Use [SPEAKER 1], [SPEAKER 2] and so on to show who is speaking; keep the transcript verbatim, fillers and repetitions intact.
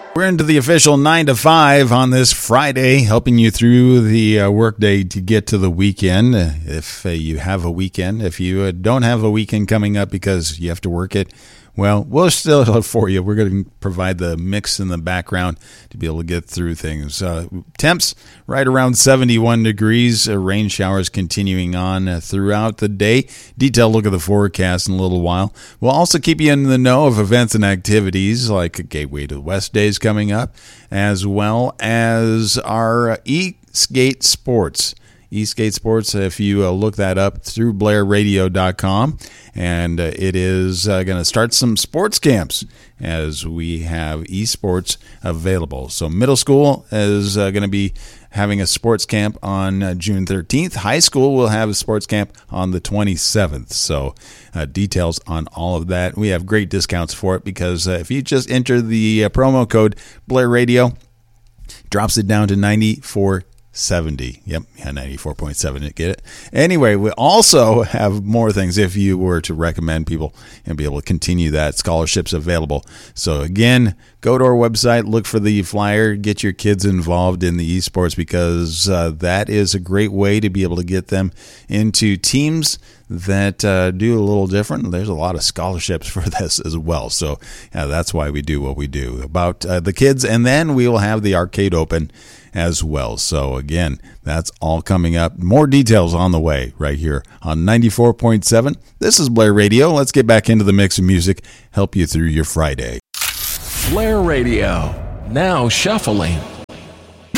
[SPEAKER 1] We're into the official nine to five on this Friday, helping you through the uh, workday to get to the weekend. Uh, if uh, you have a weekend, if you uh, don't have a weekend coming up because you have to work it, well, we'll still have for you. We're going to provide the mix in the background to be able to get through things. Uh, temps right around seventy-one degrees. Uh, rain showers continuing on uh, throughout the day. Detailed look at the forecast in a little while. We'll also keep you in the know of events and activities like Gateway to the West Days coming up, as well as our Eastgate Sports. Eastgate Sports, if you uh, look that up through blair radio dot com, and uh, it is uh, going to start some sports camps as we have esports available. So middle school is uh, going to be having a sports camp on uh, June thirteenth. High school will have a sports camp on the twenty-seventh. So uh, details on all of that. We have great discounts for it because uh, if you just enter the uh, promo code Blair Radio, drops it down to ninety-four seventy. Yep, yeah, ninety-four point seven. Get it? Anyway, we also have more things if you were to recommend people and be able to continue that. Scholarships available. So again, go to our website, look for the flyer, get your kids involved in the esports because uh, that is a great way to be able to get them into teams that uh, do a little different. There's a lot of scholarships for this as well. So yeah, that's why we do what we do about uh, the kids. And then we will have the arcade open as well. So again, that's all coming up. More details on the way right here on ninety-four point seven. This is Blair Radio. Let's get back into the mix of music, help you through your Friday.
[SPEAKER 2] Blair Radio, now shuffling.